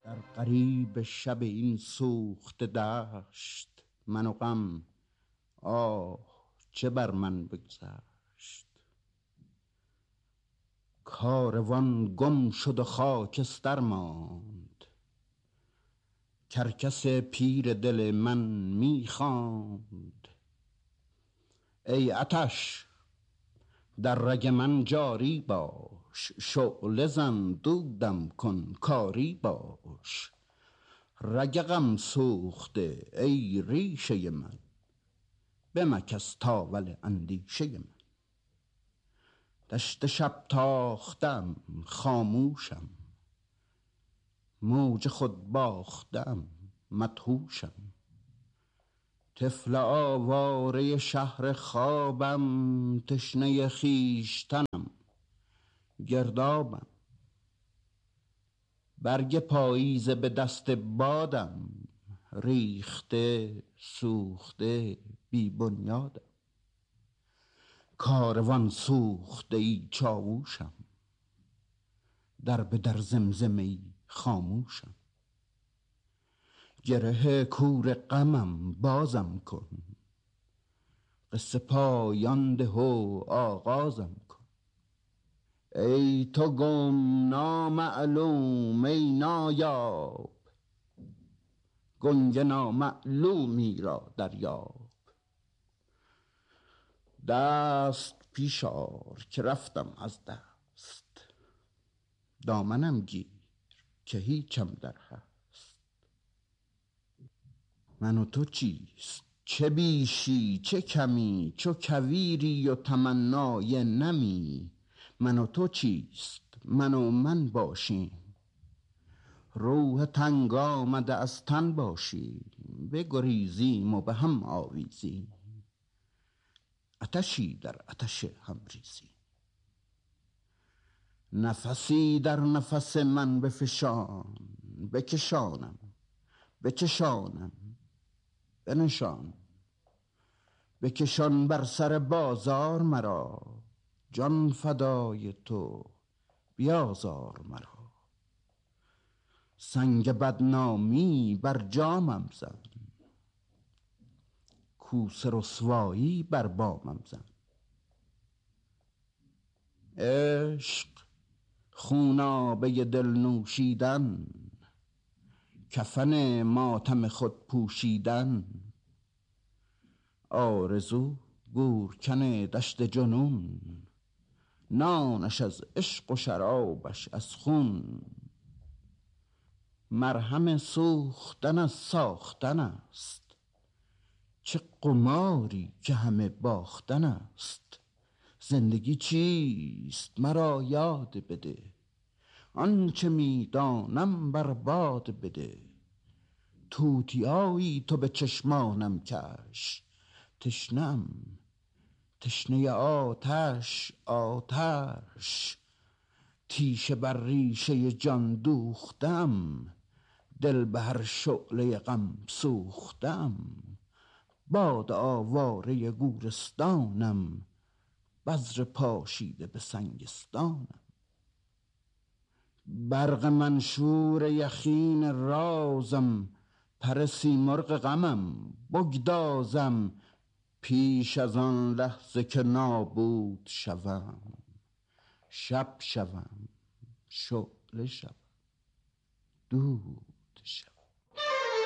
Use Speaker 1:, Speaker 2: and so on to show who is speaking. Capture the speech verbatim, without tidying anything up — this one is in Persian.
Speaker 1: در غریب شب این سوخته دشت، من و غم آه چه بر من بگذشت. کاروان گم شد و خاکستر ماند، کرکس پیر دل من میخواند. ای آتش در رگ من جاری باش، شعله زن دودم کن کاری باش. رگ غم سوخته ای ریشه من، بمکث تاول اندیشه من. دشت شب تاختم خاموشم، موج خود باختم مدهوشم. طفل آواره شهر خوابم، تشنه خویشتنم گردابم. برگ پاییزه به دست بادم، ریخته سوخته بی بنیادم. کاروان سوخته ای چاووشم، در به در زمزمه ای خاموشم. گره کور غمم بازم کن، قصه پایان ده و آغازم کن. ای تو گمنام معلوم ای نایاب، گنج نامعلومی را دریاب. دست پیش آر که رفتم از دست، دامنم گیر که هیچم در هست. من و تو چیست؟ چه بیشی چه کمی؟ چو کویری و تمنای نمی. من و تو چیست؟ من و من باشیم، روح تنگ آمده از تن باشیم. بگریزیم و به هم آویزیم، آتشی در آتش هم ریزیم. نفسی در نفس من بفشان، بکشانم بچشانم بنشان. بکشان بر سر بازار مرا، جان فدای تو بیازار مرا. سنگ بدنامی بر جامم زن، کوس رسوایی بر بامم زن. عشق خونابه دل نوشیدن، کفن ماتم خود پوشیدن. آرزو گورکن دشت جنون، نانش از عشق و شرابش از خون. مرهم سوختن از ساختن است، چه قماری که همه باختن است. زندگی چیست مرا یاد بده، آنچه میدانم بر باد بده. توتیایی تو به چشمانم کش، تشنم تشنه آتش آتش. تیشه بر ریشه جان دوختم، دل به هر شعله غم سوختم. باد آواره گورستانم، بذر پاشیده به سنگستانم. برق منشور یخین رازم، پر سیمرغ غمم بگدازم. پیش از آن لحظه که نابود شوم، شب شوم شعله شوم دود شوم.